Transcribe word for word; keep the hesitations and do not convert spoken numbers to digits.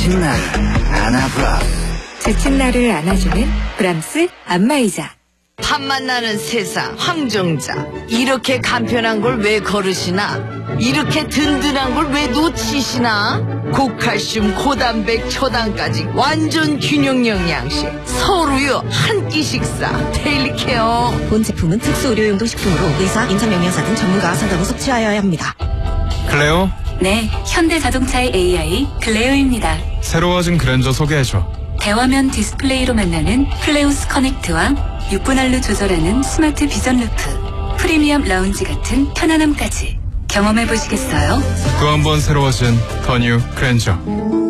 지친 나를 안아브라. 지친 나를 안아주는 브람스 안마의자. 팥맛 나는 세상 황정자. 이렇게 간편한 걸 왜 거르시나? 이렇게 든든한 걸 왜 놓치시나? 고칼슘 고단백 초당까지 완전 균형 영양식. 서울우유 한 끼 식사 데일리 케어. 본 제품은 특수 의료용도 식품으로 의사, 임상영양사 등 전문가 상담 후 섭취하여야 합니다. 클레오? 네, 현대자동차의 에이아이 클레오입니다. 새로워진 그랜저 소개해줘. 대화면 디스플레이로 만나는 플레우스 커넥트와 육 분 할로 조절하는 스마트 비전 루프, 프리미엄 라운지 같은 편안함까지 경험해 보시겠어요? 또 한 번 새로워진 더 뉴 그랜저.